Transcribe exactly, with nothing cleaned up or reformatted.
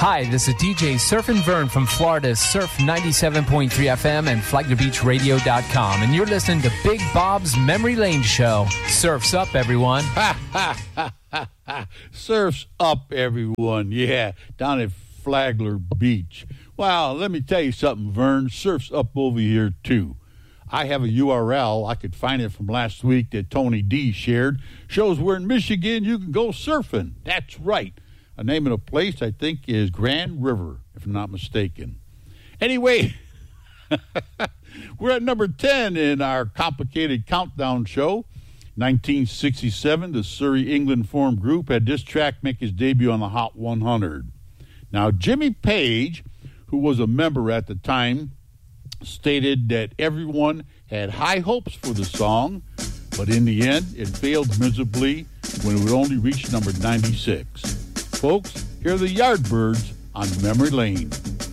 Hi, this is D J Surfin' Vern from Florida's Surf ninety-seven point three F M and Flagler Beach Radio dot com, and you're listening to Big Bob's Memory Lane Show. Surf's up, everyone. Ha, ha, ha, ha, ha. Surf's up, everyone. Yeah, down at Flagler Beach. Well, let me tell you something, Vern. Surf's up over here, too. I have a U R L. I could find it from last week that Tony D shared. Shows where in Michigan you can go surfing. That's right. The name of the place, I think, is Grand River, if I'm not mistaken. Anyway, we're at number ten in our complicated countdown show. nineteen sixty-seven, the Surrey, England formed group had this track make his debut on the Hot one hundred. Now, Jimmy Page, who was a member at the time, stated that everyone had high hopes for the song, but in the end, it failed miserably when it would only reach number ninety-six. Folks, here are the Yardbirds on Memory Lane.